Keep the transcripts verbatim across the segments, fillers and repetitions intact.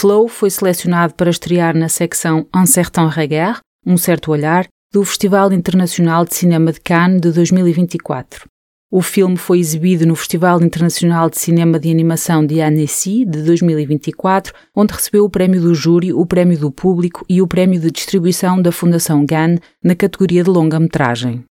Flow foi selecionado para estrear na secção Un certain regard, um certo olhar, do Festival Internacional de Cinema de Cannes de dois mil e vinte e quatro. O filme foi exibido no Festival Internacional de Cinema de Animação de Annecy de dois mil e vinte e quatro, onde recebeu o prémio do júri, o prémio do público e o prémio de distribuição da Fundação Cannes na categoria de longa-metragem.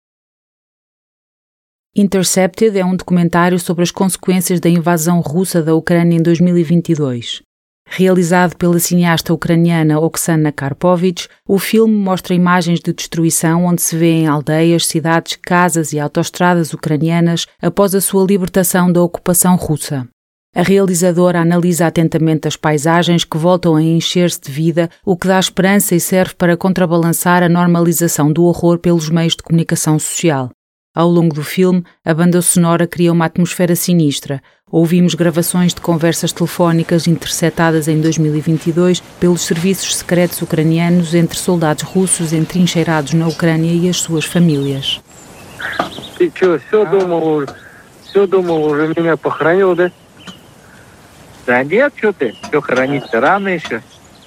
Intercepted é um documentário sobre as consequências da invasão russa da Ucrânia em dois mil e vinte e dois. Realizado pela cineasta ucraniana Oksana Karpovich, o filme mostra imagens de destruição onde se vêem aldeias, cidades, casas e autoestradas ucranianas após a sua libertação da ocupação russa. A realizadora analisa atentamente as paisagens que voltam a encher-se de vida, o que dá esperança e serve para contrabalançar a normalização do horror pelos meios de comunicação social. Ao longo do filme, a banda sonora cria uma atmosfera sinistra. Ouvimos gravações de conversas telefónicas interceptadas em dois mil e vinte e dois pelos serviços secretos ucranianos entre soldados russos entrincheirados na Ucrânia e as suas famílias. Ты что, все думал, все думал, уже меня похоронил, да? Да нет, что ты, все хоронить-то рано еще.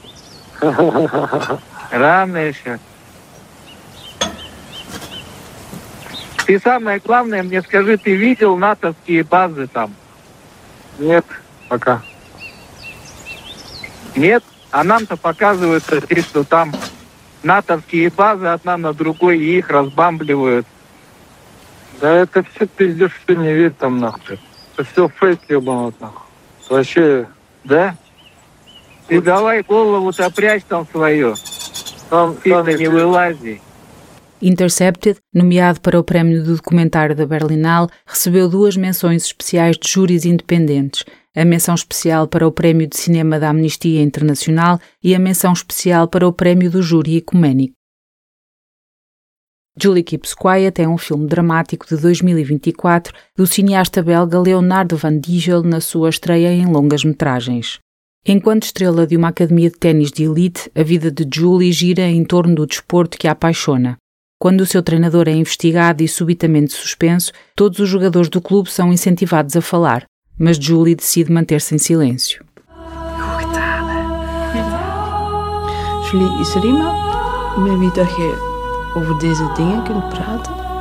Рано еще. Ты самое главное, мне скажи, ты видел натовские базы там? Нет, пока. Нет? А нам-то показывают, что там натовские базы одна на другой, и их разбамбливают. Да это все пиздец, что не верь там нахуй. Это все фейк ебаный нахуй. Вообще, да? Ты вот. Давай голову-то прячь там свою. Там сильно не вылази. Intercepted, nomeado para o prémio do documentário da Berlinale, recebeu duas menções especiais de júris independentes, a menção especial para o prémio de cinema da Amnistia Internacional e a menção especial para o prémio do júri ecuménico. Julie Keeps Quiet é um filme dramático de dois mil e vinte e quatro do cineasta belga Leonardo Van Dijel na sua estreia em longas-metragens. Enquanto estrela de uma academia de ténis de elite, a vida de Julie gira em torno do desporto que a apaixona. Quando o seu treinador é investigado e subitamente suspenso, todos os jogadores do clube são incentivados a falar, mas Julie decide manter-se em silêncio. Julie, is er iemand met wie dat je over deze dingen kunt praten?